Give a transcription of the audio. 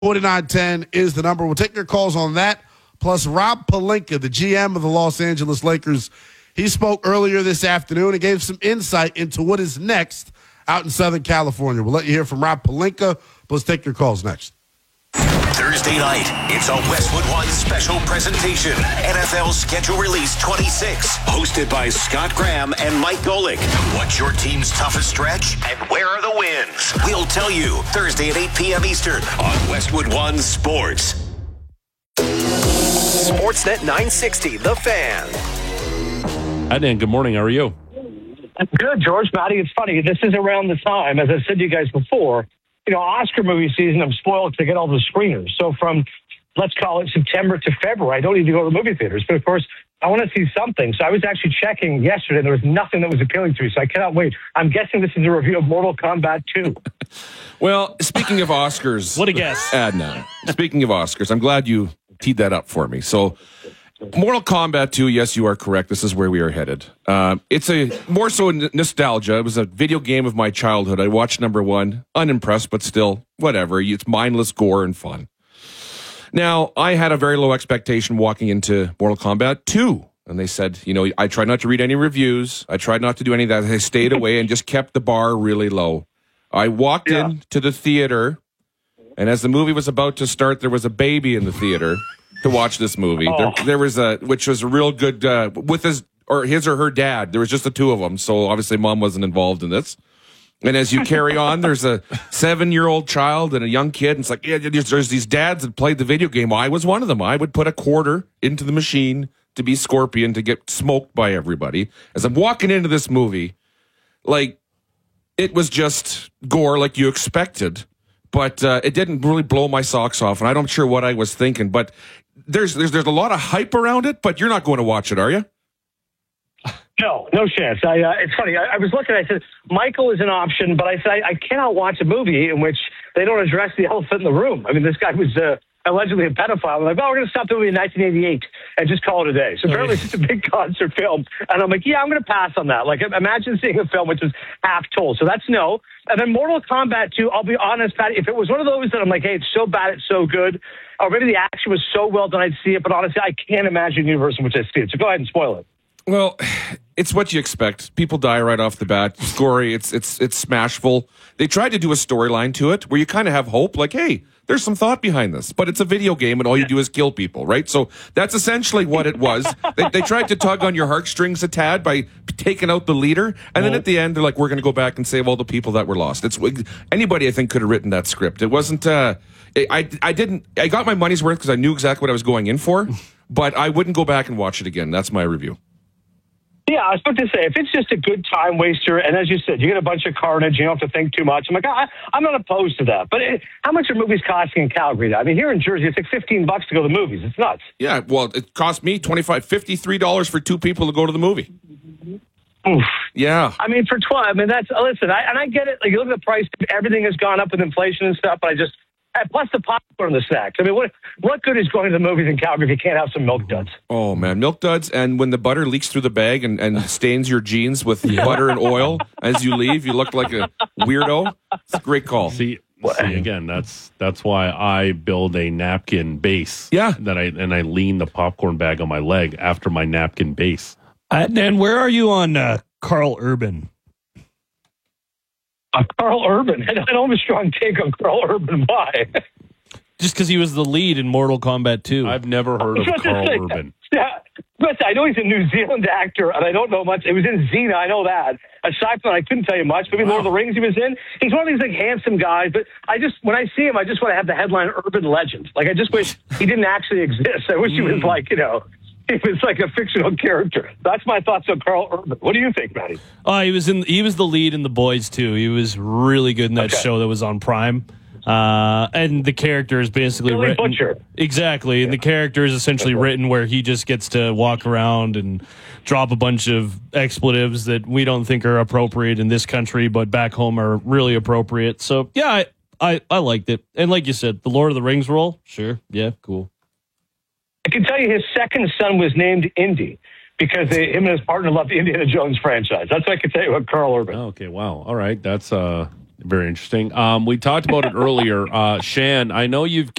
4910 is the number. We'll take your calls on that. Plus, Rob Pelinka, the GM of the Los Angeles Lakers, he spoke earlier this afternoon and gave some insight into what is next out in Southern California. We'll let you hear from Rob Pelinka. Let's take your calls next. Thursday night, it's a Westwood One special presentation. NFL Schedule Release 26, hosted by Scott Graham and Mike Golick. What's your team's toughest stretch, and where are the wins? We'll tell you Thursday at 8 p.m. Eastern on Westwood One Sports. Sportsnet 960, The Fan. Hi, Dan. Good morning. How are you? Good, George. Matty, it's funny. This is around the time, as I said to you guys before, Oscar movie season, I'm spoiled to get all the screeners. So from, let's call it September to February, I don't need to go to the movie theaters. But, of course, I want to see something. So I was actually checking yesterday, and there was nothing that was appealing to me. So I cannot wait. I'm guessing this is a review of Mortal Kombat 2. Well, speaking of Oscars. What a guess. Adnan, speaking of Oscars, I'm glad you teed that up for me. So Mortal Kombat 2, yes, you are correct. This is where we are headed. It's a more so nostalgia. It was a video game of my childhood. I watched number one, unimpressed, but still, whatever. It's mindless gore and fun. Now, I had a very low expectation walking into Mortal Kombat 2. And they said, I tried not to read any reviews. I tried not to do any of that. I stayed away and just kept the bar really low. I walked into the theater, and as the movie was about to start, there was a baby in the theater to watch this movie. There was which was a real good, with his or her dad. There was just the two of them. So obviously mom wasn't involved in this. And as you carry on, there's a 7-year-old child and a young kid. And it's like, there's these dads that played the video game. I was one of them. I would put a quarter into the machine to be Scorpion to get smoked by everybody. As I'm walking into this movie, it was just gore like you expected. But it didn't really blow my socks off. And I'm not sure what I was thinking. But there's a lot of hype around it, but you're not going to watch it, are you? No chance. It's funny. I was looking. I said Michael is an option, but I said I cannot watch a movie in which they don't address the elephant in the room. I mean, this guy was allegedly a pedophile. I'm like, we're going to stop the movie in 1988 and just call it a day. So apparently it's just a big concert film, and I'm like, I'm going to pass on that. Like, imagine seeing a film which is half told. So that's no. And then Mortal Kombat 2. I'll be honest, Patty. If it was one of those that I'm like, hey, it's so bad, it's so good, or maybe the action was so well done, I'd see it. But honestly, I can't imagine a universe in which I see it. So go ahead and spoil it. Well, it's what you expect. People die right off the bat. It's gory. It's smashful. They tried to do a storyline to it where you kind of have hope, like, hey, there's some thought behind this. But it's a video game, and all you do is kill people, right? So that's essentially what it was. They tried to tug on your heartstrings a tad by taking out the leader, and then at the end, they're like, we're going to go back and save all the people that were lost. Anybody, I think, could have written that script. It wasn't... I got my money's worth because I knew exactly what I was going in for, but I wouldn't go back and watch it again. That's my review. Yeah, I was about to say, if it's just a good time waster, and as you said, you get a bunch of carnage, you don't have to think too much. I'm like, I'm not opposed to that. But how much are movies costing in Calgary? I mean, here in Jersey, it's like $15 to go to the movies. It's nuts. Yeah, well, it cost me $53 for two people to go to the movie. Oof. Yeah. I mean, for 12, I get it. Like, you look at the price, everything has gone up with inflation and stuff, but plus the popcorn and the snacks. I mean, what good is going to the movies in Calgary if you can't have some Milk Duds? Oh, man. Milk Duds, and when the butter leaks through the bag and stains your jeans with butter and oil as you leave, you look like a weirdo. It's a great call. See again, that's why I build a napkin base. Yeah. And I lean the popcorn bag on my leg after my napkin base. Dan, where are you on Carl Urban? Carl Urban. I don't have a strong take on Carl Urban. Why? Just because he was the lead in Mortal Kombat 2. I've never heard of Carl Urban. Yeah, but I know he's a New Zealand actor, and I don't know much. It was in Xena, I know that. Aside from that, I couldn't tell you much. Maybe Lord of the Rings he was in. He's one of these handsome guys, but when I see him, I just want to have the headline Urban Legend. Like, I just wish he didn't actually exist. I wish he was he was like a fictional character. That's my thoughts on Carl Urban. What do you think, Matty? He was the lead in The Boys too. He was really good in that show that was on Prime. And the character is basically Billy written. Butcher. Exactly. And the character is essentially written where he just gets to walk around and drop a bunch of expletives that we don't think are appropriate in this country, but back home are really appropriate. So yeah, I liked it. And like you said, the Lord of the Rings role, sure. Yeah, cool. I can tell you his second son was named Indy because him and his partner loved the Indiana Jones franchise. That's what I can tell you about Carl Urban. Oh, okay, wow. All right, that's Very interesting. We talked about it earlier. Shan, I know you've